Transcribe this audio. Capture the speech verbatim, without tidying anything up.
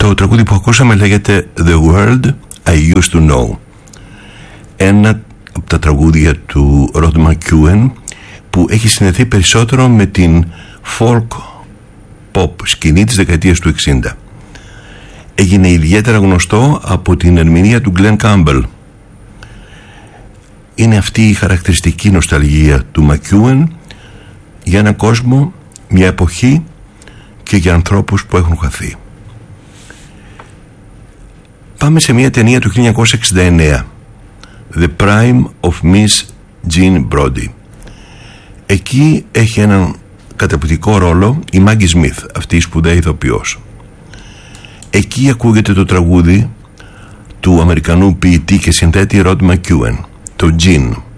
Το τραγούδι που ακούσαμε λέγεται The World I Used to Know. Ένα από τα τραγούδια του Rod McEwen που έχει συνδεθεί περισσότερο με την folk pop σκηνή της δεκαετίας του εξήντα. Έγινε ιδιαίτερα γνωστό από την ερμηνεία του Glenn Campbell. Είναι αυτή η χαρακτηριστική νοσταλγία του McEwen για έναν κόσμο, μια εποχή και για ανθρώπους που έχουν χαθεί. Πάμε σε μια ταινία του χίλια εννιακόσια εξήντα εννέα, The Prime of Miss Jean Brodie. Εκεί έχει έναν καταπληκτικό ρόλο η Maggie Smith, αυτή η σπουδαία ηθοποιός. Εκεί ακούγεται το τραγούδι του Αμερικανού ποιητή και συνθέτη Rod McEwen, το Jean.